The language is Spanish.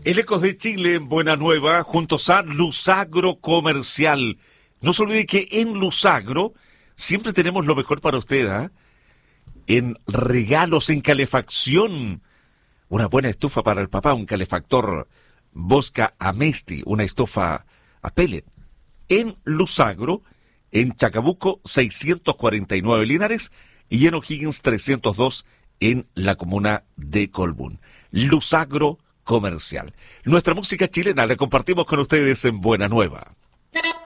El Ecos de Chile en Buena Nueva, juntos a Lusagro Comercial. No se olvide que en Lusagro siempre tenemos lo mejor para usted, ¿eh? En regalos, en calefacción. Una buena estufa para el papá, un calefactor Bosca Amesti, una estufa a pellet. En Lusagro, en Chacabuco 649 Linares y en O'Higgins 302 en la comuna de Colbún. Lusagro Comercial. Nuestra música chilena la compartimos con ustedes en Buena Nueva.